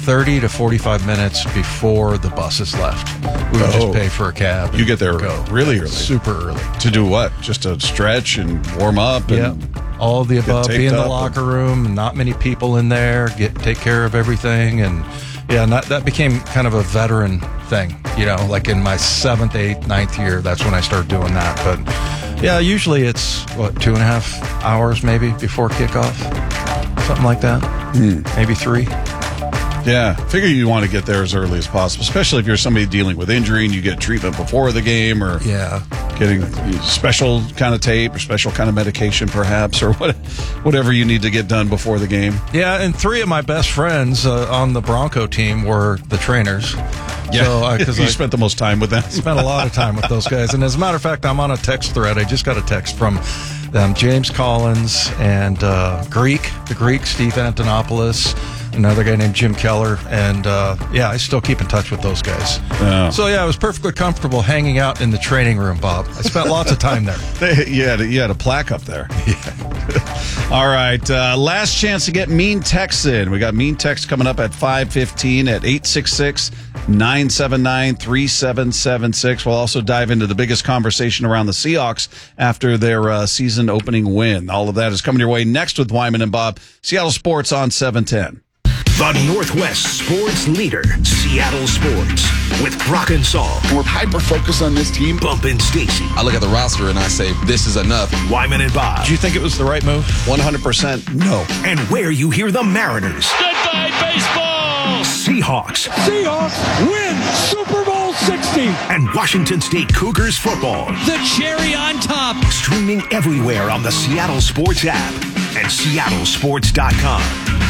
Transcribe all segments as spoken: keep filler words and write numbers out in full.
thirty to forty-five minutes before the buses left. We would Oh. just pay for a cab. You get there go. really early. Super early. To do what? Just to stretch and warm up? Yeah. And All of the above. taped Be in the up locker room, not many people in there, get take care of everything. And yeah, not, that became kind of a veteran thing. You know, like in my seventh, eighth, ninth year, that's when I started doing that. But yeah, usually it's, what, two and a half hours maybe before kickoff? Something like that. Hmm. Maybe three. Yeah, figure you want to get there as early as possible, especially if you're somebody dealing with injury and you get treatment before the game, or Yeah. getting special kind of tape or special kind of medication perhaps, or what, whatever you need to get done before the game. Yeah, and three of my best friends uh, on the Bronco team were the trainers. Yeah, So, uh, 'cause you I spent the most time with them. spent a lot of time with those guys. And as a matter of fact, I'm on a text thread. I just got a text from them, James Collins and uh, Greek, the Greek, Steve Antonopoulos, another guy named Jim Keller. And uh, yeah, I still keep in touch with those guys. Oh. So yeah, I was perfectly comfortable hanging out in the training room, Bob. I spent lots of time there. They, you, had a, you had a plaque up there. Yeah. All right. Uh, last chance to get mean texts in. We got mean text coming up at five fifteen at eight six six, nine seven nine, three seven seven six. We'll also dive into the biggest conversation around the Seahawks after their uh, season opening win. All of that is coming your way next with Wyman and Bob. Seattle Sports on seven ten. The Northwest sports leader, Seattle Sports, with Brock and Saul, We're hyper-focused on this team. Bump and Stacy, I look at the roster and I say, this is enough. Wyman and Bob, Did you think it was the right move? one hundred percent no. and where you hear the Mariners, Goodbye, baseball! Seahawks, Seahawks win Super Bowl sixty! and Washington State Cougars football. The cherry on top! Streaming everywhere on the Seattle Sports app and seattle sports dot com.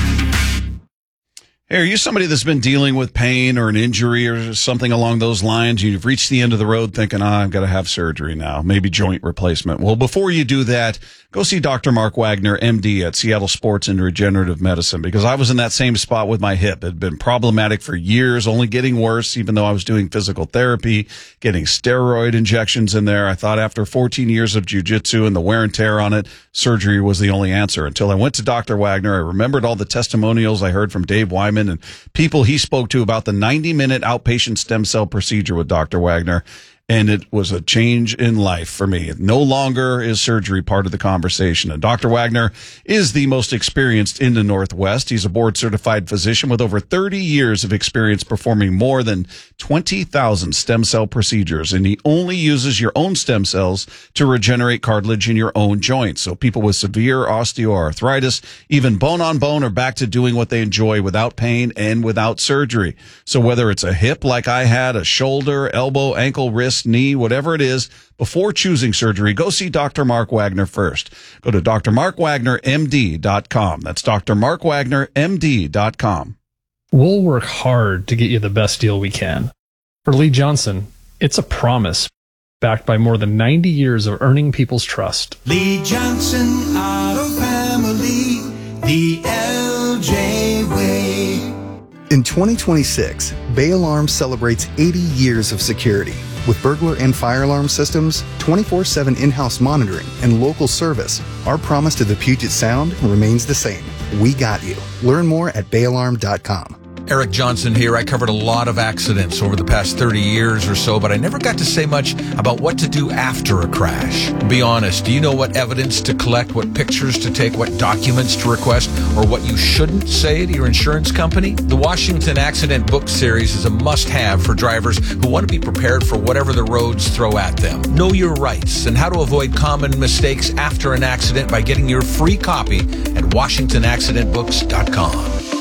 Hey, are you somebody that's been dealing with pain or an injury or something along those lines? You've reached the end of the road thinking, ah, I've got to have surgery now, maybe joint replacement. Well, before you do that, go see Doctor Mark Wagner, M D at Seattle Sports and Regenerative Medicine, because I was in that same spot with my hip. It had been problematic for years, only getting worse, even though I was doing physical therapy, getting steroid injections in there. I thought after fourteen years of jiu-jitsu and the wear and tear on it, surgery was the only answer until I went to Doctor Wagner. I remembered all the testimonials I heard from Dave Wyman and people he spoke to about the ninety minute outpatient stem cell procedure with Doctor Wagner. And it was a change in life for me. No longer is surgery part of the conversation. And Doctor Wagner is the most experienced in the Northwest. He's a board-certified physician with over thirty years of experience performing more than twenty thousand stem cell procedures. And he only uses your own stem cells to regenerate cartilage in your own joints. So people with severe osteoarthritis, even bone-on-bone, are back to doing what they enjoy without pain and without surgery. So whether it's a hip like I had, a shoulder, elbow, ankle, wrist, knee, whatever it is, before choosing surgery, go see Doctor Mark Wagner first. Go to D R Mark Wagner M D dot com. That's D R Mark Wagner M D dot com. We'll work hard to get you the best deal we can. For Lee Johnson, it's a promise, backed by more than ninety years of earning people's trust. Lee Johnson Auto Family, the L J way. In twenty twenty-six, Bay Alarm celebrates eighty years of security. With burglar and fire alarm systems, twenty-four seven in-house monitoring, and local service, our promise to the Puget Sound remains the same. We got you. Learn more at bay alarm dot com. Eric Johnson here. I covered a lot of accidents over the past thirty years or so, but I never got to say much about what to do after a crash. Be honest, do you know what evidence to collect, what pictures to take, what documents to request, or what you shouldn't say to your insurance company? The Washington Accident Book Series is a must-have for drivers who want to be prepared for whatever the roads throw at them. Know your rights and how to avoid common mistakes after an accident by getting your free copy at washington accident books dot com.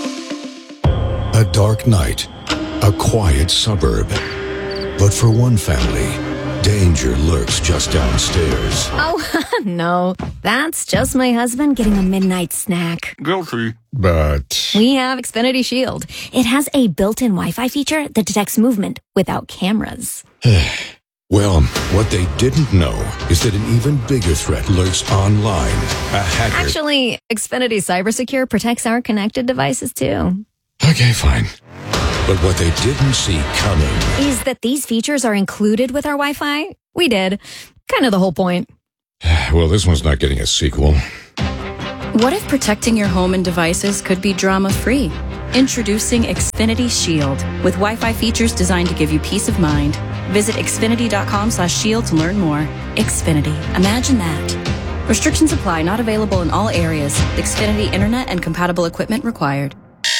A dark night, a quiet suburb. But for one family, danger lurks just downstairs. Oh, no. That's just my husband getting a midnight snack. Guilty. But We have Xfinity Shield. It has a built-in Wi-Fi feature that detects movement without cameras. well, what they didn't know is that an even bigger threat lurks online. A hacker. Actually, Xfinity CyberSecure protects our connected devices, too. Okay, fine. But what they didn't see coming is that these features are included with our Wi-Fi. We did. Kind of the whole point. Well, this one's not getting a sequel. What if protecting your home and devices could be drama-free? Introducing Xfinity Shield with Wi-Fi features designed to give you peace of mind. Visit xfinity.com slash shield to learn more. Xfinity. Imagine that. Restrictions apply. Not available in all areas. Xfinity Internet and compatible equipment required.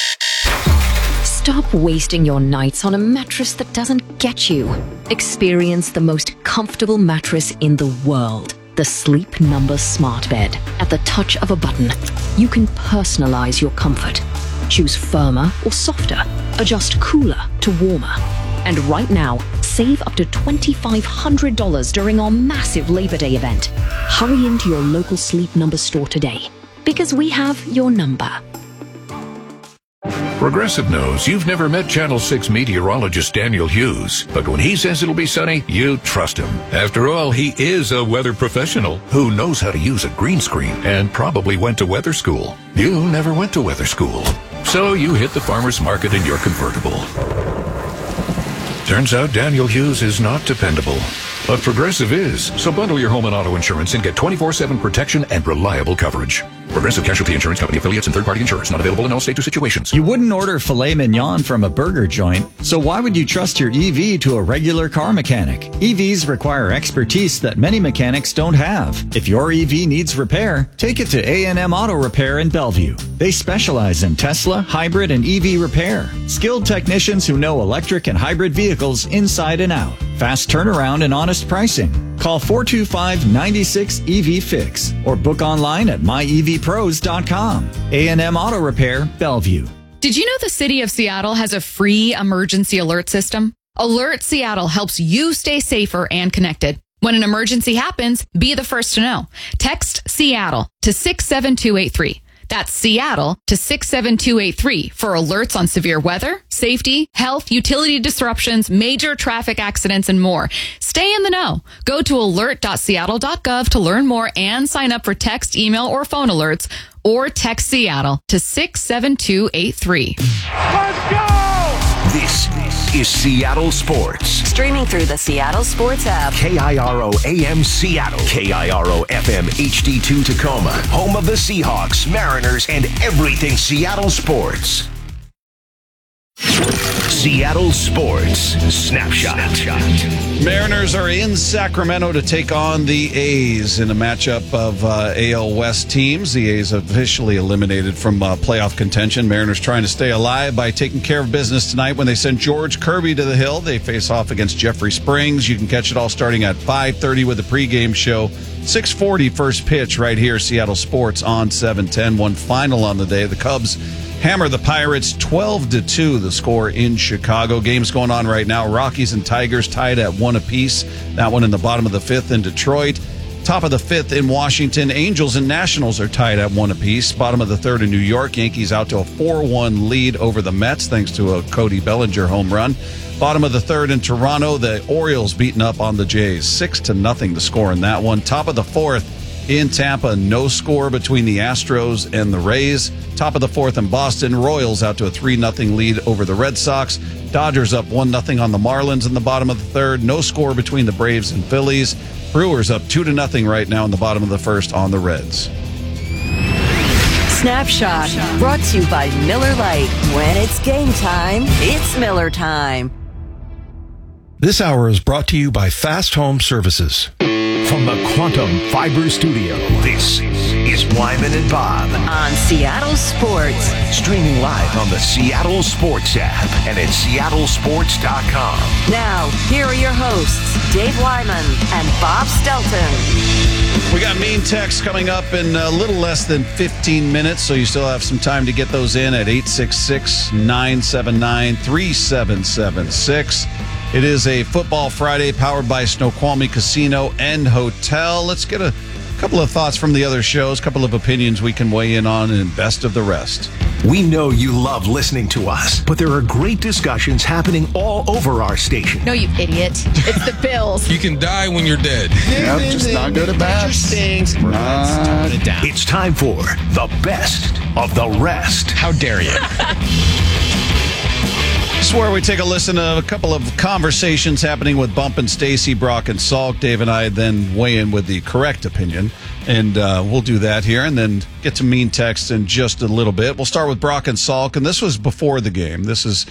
Stop wasting your nights on a mattress that doesn't get you. Experience the most comfortable mattress in the world. The Sleep Number Smart Bed. At the touch of a button, you can personalize your comfort. Choose firmer or softer. Adjust cooler to warmer. And right now, save up to two thousand five hundred dollars during our massive Labor Day event. Hurry into your local Sleep Number store today, because we have your number. Progressive knows you've never met Channel six meteorologist Daniel Hughes, but when he says it'll be sunny, you trust him. After all, he is a weather professional who knows how to use a green screen and probably went to weather school. You never went to weather school, so you hit the farmer's market in your convertible. Turns out Daniel Hughes is not dependable, but Progressive is. So bundle your home and auto insurance and get twenty-four seven protection and reliable coverage. Progressive Casualty Insurance Company affiliates and third-party insurers. Not available in all states or situations. You wouldn't order filet mignon from a burger joint, so why would you trust your E V to a regular car mechanic? E Vs require expertise that many mechanics don't have. If your E V needs repair, take it to A and M Auto Repair in Bellevue. They specialize in Tesla, hybrid, and E V repair. Skilled technicians who know electric and hybrid vehicles inside and out. Fast turnaround and honest pricing. Call four two five, nine six E V Fix or book online at my e v pros dot com. A and M Auto Repair, Bellevue. Did you know the city of Seattle has a free emergency alert system? Alert Seattle helps you stay safer and connected. When an emergency happens, be the first to know. Text Seattle to six seven two eight three. That's Seattle to six seven two eight three for alerts on severe weather, safety, health, utility disruptions, major traffic accidents, and more. Stay in the know. Go to alert dot seattle dot gov to learn more and sign up for text, email, or phone alerts, or text Seattle to six seven two eight three. Let's go! This is Seattle Sports. Streaming through the Seattle Sports app. K I R O A M Seattle. K I R O F M H D two Tacoma. Home of the Seahawks, Mariners, and everything Seattle sports. Seattle Sports Snapshot. Mariners are in Sacramento to take on the A's in a matchup of uh, A L West teams. The A's officially eliminated from uh, playoff contention. Mariners trying to stay alive by taking care of business tonight when they send George Kirby to the hill. They face off against Jeffrey Springs. You can catch it all starting at five thirty with the pregame show. six forty first pitch right here, Seattle Sports on seven ten. One final on the day. The Cubs hammer the Pirates twelve to two, the score in Chicago. Games going on right now. Rockies and Tigers tied at one apiece. That one in the bottom of the fifth in Detroit. Top of the fifth in Washington. Angels and Nationals are tied at one apiece. Bottom of the third in New York. Yankees out to a four one lead over the Mets thanks to a Cody Bellinger home run. Bottom of the third in Toronto. The Orioles beating up on the Jays. Six to nothing the score in that one. Top of the fourth in Tampa, no score between the Astros and the Rays. Top of the fourth in Boston, Royals out to a three nothing lead over the Red Sox. Dodgers up one nothing on the Marlins in the bottom of the third. No score between the Braves and Phillies. Brewers up two to nothing right now in the bottom of the first on the Reds. Snapshot, brought to you by Miller Lite. When it's game time, it's Miller time. This hour is brought to you by Fast Home Services. From the Quantum Fiber Studio, this is Wyman and Bob on Seattle Sports. Streaming live on the Seattle Sports app and at seattle sports dot com. Now, here are your hosts, Dave Wyman and Bob Stelton. We got mean texts coming up in a little less than fifteen minutes, so you still have some time to get those in at eight six six, nine seven nine, three seven seven six. It is a Football Friday powered by Snoqualmie Casino and Hotel. Let's get a couple of thoughts from the other shows, a couple of opinions we can weigh in on, and best of the rest. We know you love listening to us, but there are great discussions happening all over our station. No, you idiot. It's the Bills. You can die when you're dead. Yep, just not good at bats. Right. It's time for the best of the rest. How dare you? This is where we take a listen to a couple of conversations happening with Bump and Stacy, Brock and Salk. Dave and I then weigh in with the correct opinion. And uh, we'll do that here and then get to mean text in just a little bit. We'll start with Brock and Salk, and this was before the game. This is